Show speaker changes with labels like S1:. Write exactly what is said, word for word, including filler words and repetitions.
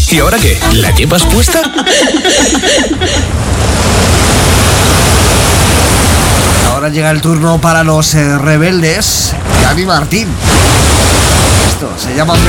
S1: ¿Y ahora qué? ¿La llevas puesta?
S2: Ahora llega el turno para los eh, rebeldes. Gaby Martín. Esto se llama